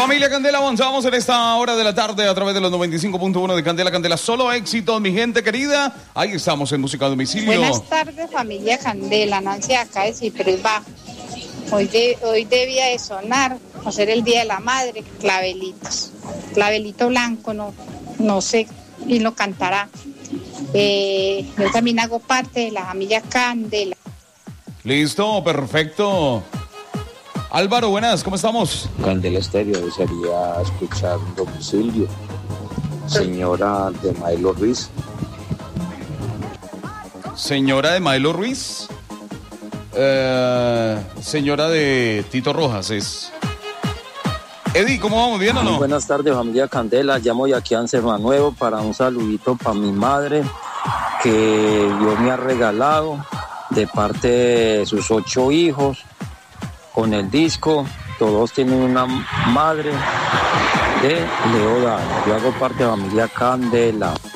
Familia Candela, avanzamos en esta hora de la tarde a través de los 95.1 de Candela. Candela, solo éxitos, mi gente querida. Ahí estamos en Música a Domicilio. Buenas tardes, familia Candela. Nancy acá de Ciprés Bajo. Hoy debía de sonar, o ser el Día de la Madre, Clavelitos. Clavelito blanco, no sé quién lo cantará. Yo también hago parte de la familia Candela. Listo, perfecto. Álvaro, buenas, ¿cómo estamos? Candela Estéreo, desearía escuchar un domicilio. Señora de Maelo Ruiz. Señora de Maelo Ruiz. Señora de Tito Rojas es. Eddie, ¿cómo vamos? ¿Bien o no? Buenas tardes, familia Candela. Llamo de aquí a Anserma Nuevo para un saludito para mi madre que Dios me ha regalado de parte de sus 8 hijos. Con el disco, todos tienen una madre de Leoda. Yo hago parte de la familia Candela.